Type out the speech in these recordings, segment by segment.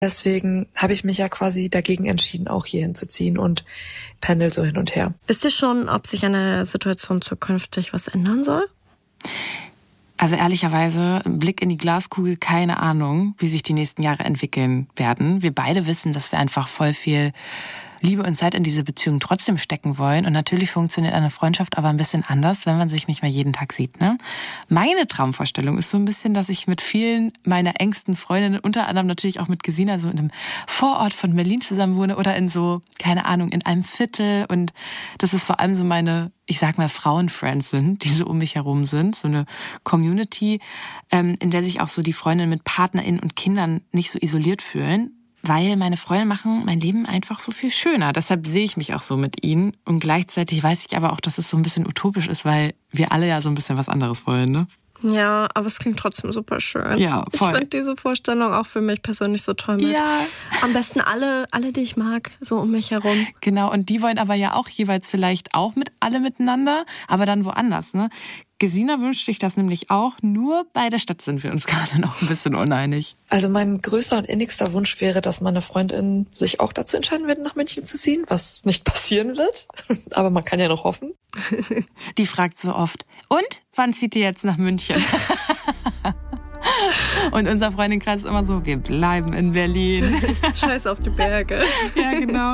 Deswegen habe ich mich ja quasi dagegen entschieden, auch hier hinzuziehen und pendel so hin und her. Wisst ihr schon, ob sich an der Situation zukünftig was ändern soll? Also ehrlicherweise, ein Blick in die Glaskugel, keine Ahnung, wie sich die nächsten Jahre entwickeln werden. Wir beide wissen, dass wir einfach voll viel Liebe und Zeit in diese Beziehung trotzdem stecken wollen. Und natürlich funktioniert eine Freundschaft aber ein bisschen anders, wenn man sich nicht mehr jeden Tag sieht, ne? Meine Traumvorstellung ist so ein bisschen, dass ich mit vielen meiner engsten Freundinnen, unter anderem natürlich auch mit Gesina, so in einem Vorort von Berlin zusammen wohne oder in so, keine Ahnung, in einem Viertel. Und dass es vor allem so meine, ich sag mal, Frauenfriends sind, die so um mich herum sind. So eine Community, in der sich auch so die Freundinnen mit PartnerInnen und Kindern nicht so isoliert fühlen. Weil meine Freunde machen mein Leben einfach so viel schöner. Deshalb sehe ich mich auch so mit ihnen. Und gleichzeitig weiß ich aber auch, dass es so ein bisschen utopisch ist, weil wir alle ja so ein bisschen was anderes wollen, ne? Ja, aber es klingt trotzdem super schön. Ja, voll. Ich finde diese Vorstellung auch für mich persönlich so toll mit. Ja. Am besten alle, die ich mag, so um mich herum. Genau, und die wollen aber ja auch jeweils vielleicht auch mit alle miteinander, aber dann woanders, ne? Gesina wünscht sich das nämlich auch, nur bei der Stadt sind wir uns gerade noch ein bisschen uneinig. Also mein größter und innigster Wunsch wäre, dass meine Freundin sich auch dazu entscheiden wird, nach München zu ziehen, was nicht passieren wird. Aber man kann ja noch hoffen. Die fragt so oft, und wann zieht ihr jetzt nach München? Und unser Freundinnenkreis ist immer so, wir bleiben in Berlin. Scheiß auf die Berge. Ja, genau.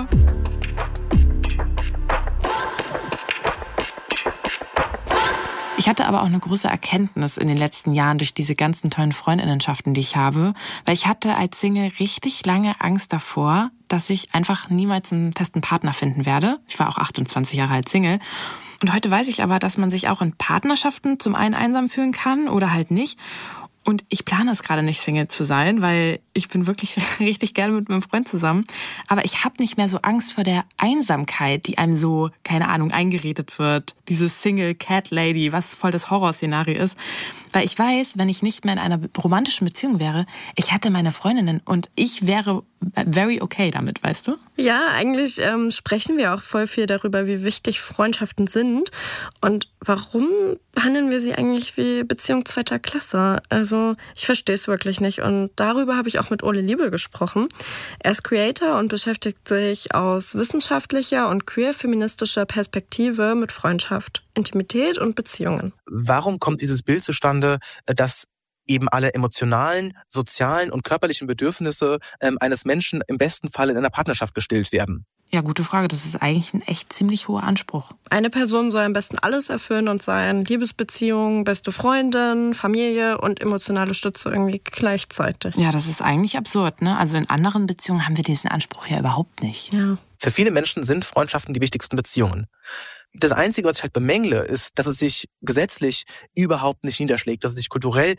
Ich hatte aber auch eine große Erkenntnis in den letzten Jahren durch diese ganzen tollen Freundinnenschaften, die ich habe. Weil ich hatte als Single richtig lange Angst davor, dass ich einfach niemals einen festen Partner finden werde. Ich war auch 28 Jahre alt Single. Und heute weiß ich aber, dass man sich auch in Partnerschaften zum einen einsam fühlen kann oder halt nicht. Und ich plane es gerade nicht, Single zu sein, weil ich bin wirklich richtig gerne mit meinem Freund zusammen. Aber ich habe nicht mehr so Angst vor der Einsamkeit, die einem so, keine Ahnung, eingeredet wird. Diese Single-Cat-Lady, was voll das Horrorszenario ist. Weil ich weiß, wenn ich nicht mehr in einer romantischen Beziehung wäre, ich hätte meine Freundinnen und ich wäre very okay damit, weißt du? Ja, eigentlich sprechen wir auch voll viel darüber, wie wichtig Freundschaften sind und warum behandeln wir sie eigentlich wie Beziehung zweiter Klasse. Also ich verstehe es wirklich nicht und darüber habe ich auch mit Ole Liebel gesprochen. Er ist Creator und beschäftigt sich aus wissenschaftlicher und queer-feministischer Perspektive mit Freundschaft, Intimität und Beziehungen. Warum kommt dieses Bild zustande, dass eben alle emotionalen, sozialen und körperlichen Bedürfnisse eines Menschen im besten Fall in einer Partnerschaft gestillt werden? Ja, gute Frage. Das ist eigentlich ein echt ziemlich hoher Anspruch. Eine Person soll am besten alles erfüllen und sein: Liebesbeziehung, beste Freundin, Familie und emotionale Stütze irgendwie gleichzeitig. Ja, das ist eigentlich absurd, ne? Also in anderen Beziehungen haben wir diesen Anspruch ja überhaupt nicht. Ja. Für viele Menschen sind Freundschaften die wichtigsten Beziehungen. Das Einzige, was ich halt bemängle, ist, dass es sich gesetzlich überhaupt nicht niederschlägt, dass es sich kulturell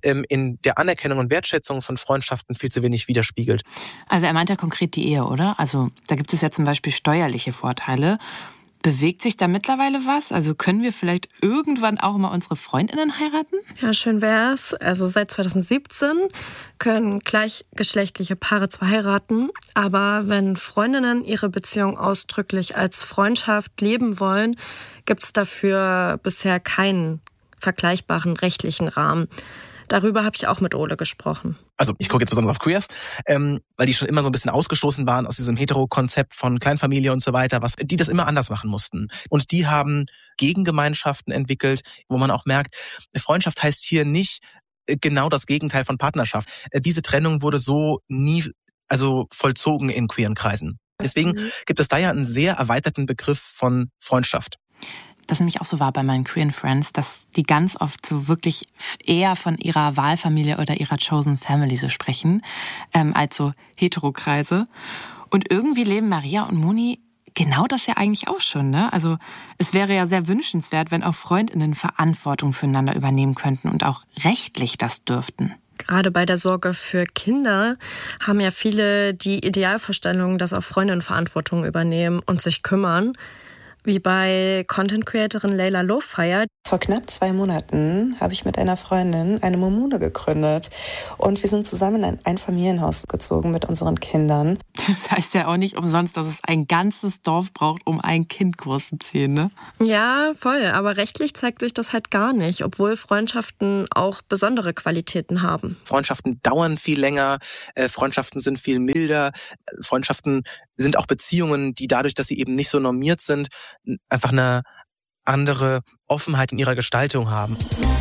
in der Anerkennung und Wertschätzung von Freundschaften viel zu wenig widerspiegelt. Also er meint ja konkret die Ehe, oder? Also da gibt es ja zum Beispiel steuerliche Vorteile. Bewegt sich da mittlerweile was? Also können wir vielleicht irgendwann auch mal unsere Freundinnen heiraten? Ja, schön wär's. Also seit 2017 können gleichgeschlechtliche Paare zwar heiraten, aber wenn Freundinnen ihre Beziehung ausdrücklich als Freundschaft leben wollen, gibt's dafür bisher keinen vergleichbaren rechtlichen Rahmen. Darüber habe ich auch mit Ole gesprochen. Also ich gucke jetzt besonders auf Queers, weil die schon immer so ein bisschen ausgestoßen waren aus diesem Hetero-Konzept von Kleinfamilie und so weiter, die das immer anders machen mussten. Und die haben Gegengemeinschaften entwickelt, wo man auch merkt, Freundschaft heißt hier nicht genau das Gegenteil von Partnerschaft. Diese Trennung wurde so nie vollzogen in queeren Kreisen. Deswegen gibt es da ja einen sehr erweiterten Begriff von Freundschaft. Das nämlich auch so war bei meinen queeren Friends, dass die ganz oft so wirklich eher von ihrer Wahlfamilie oder ihrer Chosen Family so sprechen, als so Heterokreise. Und irgendwie leben Maria und Moni genau das ja eigentlich auch schon, ne? Also es wäre ja sehr wünschenswert, wenn auch Freundinnen Verantwortung füreinander übernehmen könnten und auch rechtlich das dürften. Gerade bei der Sorge für Kinder haben ja viele die Idealvorstellung, dass auch Freundinnen Verantwortung übernehmen und sich kümmern. wie bei Content-Creatorin Layla Lowfire. Vor knapp 2 Monaten habe ich mit einer Freundin eine Momune gegründet und wir sind zusammen in ein Einfamilienhaus gezogen mit unseren Kindern. Das heißt ja auch nicht umsonst, dass es ein ganzes Dorf braucht, um ein Kind großzuziehen, ne? Ja, voll. Aber rechtlich zeigt sich das halt gar nicht, obwohl Freundschaften auch besondere Qualitäten haben. Freundschaften dauern viel länger, Freundschaften sind viel milder, Freundschaften sind auch Beziehungen, die dadurch, dass sie eben nicht so normiert sind, einfach eine andere Offenheit in ihrer Gestaltung haben.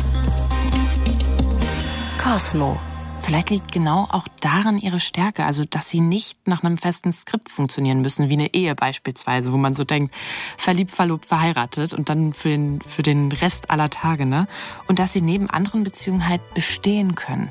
Cosmo. Vielleicht liegt genau auch darin ihre Stärke, also dass sie nicht nach einem festen Skript funktionieren müssen, wie eine Ehe beispielsweise, wo man so denkt, verliebt, verlobt, verheiratet und dann für den Rest aller Tage, ne? Und dass sie neben anderen Beziehungen halt bestehen können.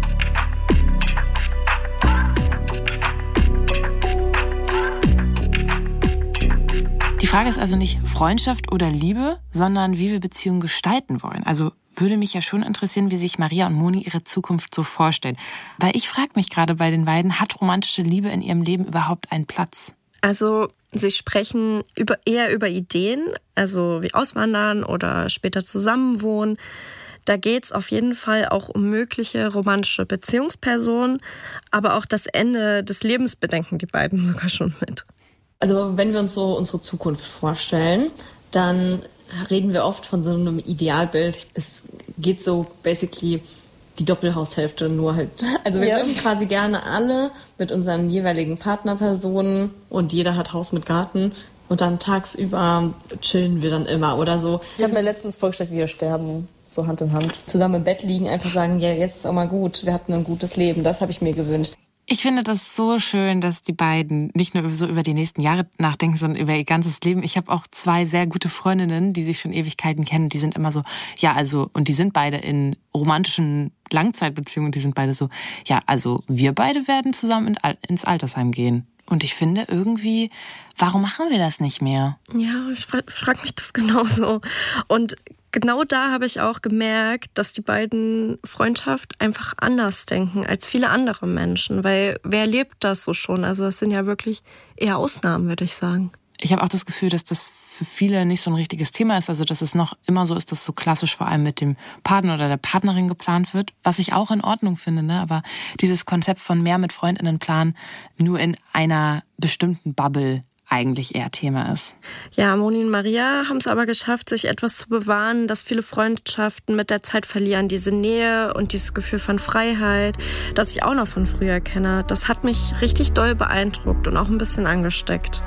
Die Frage ist also nicht Freundschaft oder Liebe, sondern wie wir Beziehungen gestalten wollen. Also würde mich ja schon interessieren, wie sich Maria und Moni ihre Zukunft so vorstellen. Weil ich frage mich gerade bei den beiden, hat romantische Liebe in ihrem Leben überhaupt einen Platz? Also sie sprechen eher über Ideen, also wie Auswandern oder später zusammenwohnen. Da geht's auf jeden Fall auch um mögliche romantische Beziehungspersonen, aber auch das Ende des Lebens bedenken die beiden sogar schon mit. Also wenn wir uns so unsere Zukunft vorstellen, dann reden wir oft von so einem Idealbild. Es geht so basically die Doppelhaushälfte nur halt. Also wir leben quasi gerne alle mit unseren jeweiligen Partnerpersonen und jeder hat Haus mit Garten und dann tagsüber chillen wir dann immer oder so. Ich habe mir letztens vorgestellt, wie wir sterben, so Hand in Hand. Zusammen im Bett liegen, einfach sagen, ja, jetzt ist auch mal gut, wir hatten ein gutes Leben, das habe ich mir gewünscht. Ich finde das so schön, dass die beiden nicht nur so über die nächsten Jahre nachdenken, sondern über ihr ganzes Leben. Ich habe auch 2 sehr gute Freundinnen, die sich schon Ewigkeiten kennen. Die sind immer so, ja, also, und die sind beide in romantischen Langzeitbeziehungen. Die sind beide so, ja, also wir beide werden zusammen ins Altersheim gehen. Und ich finde irgendwie, warum machen wir das nicht mehr? Ja, ich frage mich das genauso. Und genau da habe ich auch gemerkt, dass die beiden Freundschaft einfach anders denken als viele andere Menschen. Weil wer lebt das so schon? Also das sind ja wirklich eher Ausnahmen, würde ich sagen. Ich habe auch das Gefühl, dass das für viele nicht so ein richtiges Thema ist. Also dass es noch immer so ist, dass so klassisch vor allem mit dem Partner oder der Partnerin geplant wird. Was ich auch in Ordnung finde, ne? Aber dieses Konzept von mehr mit Freundinnen planen, nur in einer bestimmten Bubble eigentlich eher Thema ist. Ja, Moni und Maria haben es aber geschafft, sich etwas zu bewahren, das viele Freundschaften mit der Zeit verlieren. Diese Nähe und dieses Gefühl von Freiheit, das ich auch noch von früher kenne. Das hat mich richtig doll beeindruckt und auch ein bisschen angesteckt.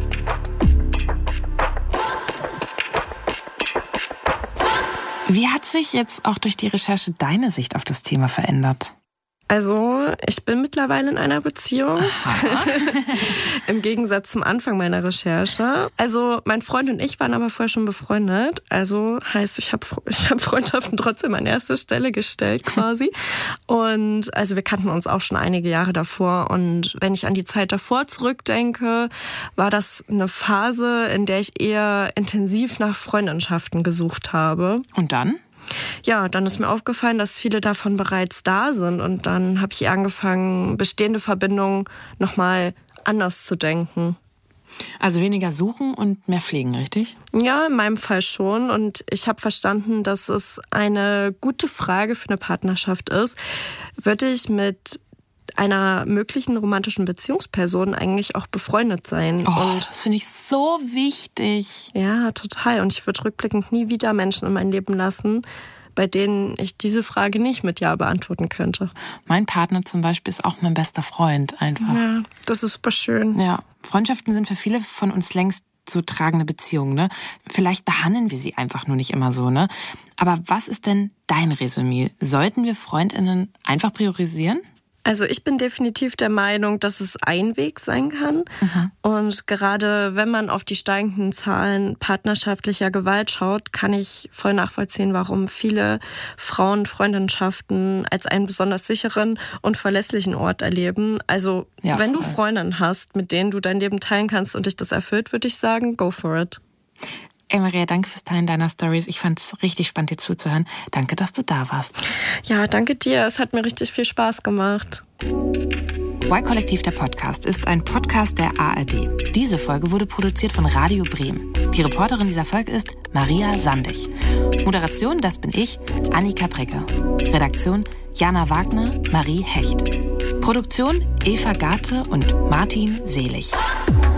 Wie hat sich jetzt auch durch die Recherche deine Sicht auf das Thema verändert? Also, ich bin mittlerweile in einer Beziehung. Im Gegensatz zum Anfang meiner Recherche. Also, mein Freund und ich waren aber vorher schon befreundet. Also heißt, ich hab Freundschaften trotzdem an erste Stelle gestellt quasi. Und also wir kannten uns auch schon einige Jahre davor. Und wenn ich an die Zeit davor zurückdenke, war das eine Phase, in der ich eher intensiv nach Freundschaften gesucht habe. Und dann? Ja, dann ist mir aufgefallen, dass viele davon bereits da sind. Und dann habe ich angefangen, bestehende Verbindungen nochmal anders zu denken. Also weniger suchen und mehr pflegen, richtig? Ja, in meinem Fall schon. Und ich habe verstanden, dass es eine gute Frage für eine Partnerschaft ist. Würde ich mit einer möglichen romantischen Beziehungsperson eigentlich auch befreundet sein? Und das finde ich so wichtig. Ja, total. Und ich würde rückblickend nie wieder Menschen in mein Leben lassen, bei denen ich diese Frage nicht mit Ja beantworten könnte. Mein Partner zum Beispiel ist auch mein bester Freund einfach. Ja, das ist super schön. Ja, Freundschaften sind für viele von uns längst so tragende Beziehungen, ne? Vielleicht behandeln wir sie einfach nur nicht immer so, ne? Aber was ist denn dein Resümee? Sollten wir FreundInnen einfach priorisieren? Also ich bin definitiv der Meinung, dass es ein Weg sein kann. Und gerade wenn man auf die steigenden Zahlen partnerschaftlicher Gewalt schaut, kann ich voll nachvollziehen, warum viele Frauen Freundschaften als einen besonders sicheren und verlässlichen Ort erleben. Also ja, wenn du Freundinnen hast, mit denen du dein Leben teilen kannst und dich das erfüllt, würde ich sagen, go for it. Ey Maria, danke fürs Teilen deiner Stories. Ich fand es richtig spannend, dir zuzuhören. Danke, dass du da warst. Ja, danke dir. Es hat mir richtig viel Spaß gemacht. Y-Kollektiv, der Podcast, ist ein Podcast der ARD. Diese Folge wurde produziert von Radio Bremen. Die Reporterin dieser Folge ist Maria Sandig. Moderation, das bin ich, Annika Bricke. Redaktion, Jana Wagner, Marie Hecht. Produktion, Eva Garte und Martin Selig.